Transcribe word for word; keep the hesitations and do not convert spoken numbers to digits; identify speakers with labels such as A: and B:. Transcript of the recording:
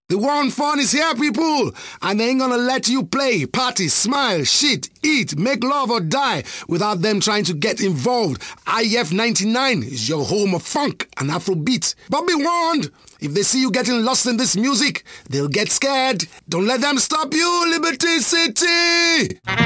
A: The one fun is here, people, and they ain't gonna let you play, party, smile, shit, eat, make love or die without them trying to get involved. I F ninety-nine is your home of funk and Afrobeat. But be warned, if they see you getting lost in this music, they'll get scared. Don't let them stop you, Liberty City!